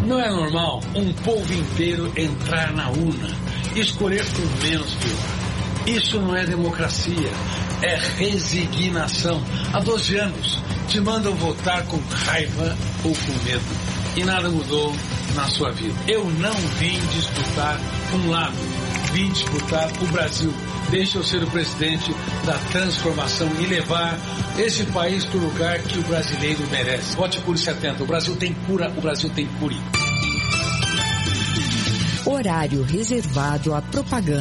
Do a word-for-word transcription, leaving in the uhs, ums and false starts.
Não é normal um povo inteiro entrar na urna e escolher por menos pior. Isso não é democracia, é resignação. Há doze anos te mandam votar com raiva ou com medo. E nada mudou na sua vida. Eu não vim disputar um lado, vim disputar o Brasil. Deixa eu ser o presidente da transformação e levar esse país para o lugar que o brasileiro merece. Vote Cure setenta. O Brasil tem cura, o Brasil tem Cure. Horário reservado à propaganda.